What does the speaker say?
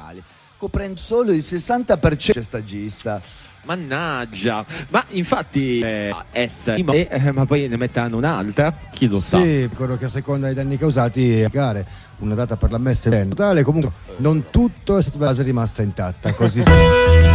causali, coprendo solo il 60% stagista. Mannaggia, ma infatti ma poi ne metteranno un'altra, chi lo sa. Sì, ricordo che a seconda dei danni causati una data per la messa in totale, comunque non tutto è stato da base rimasta intatta, così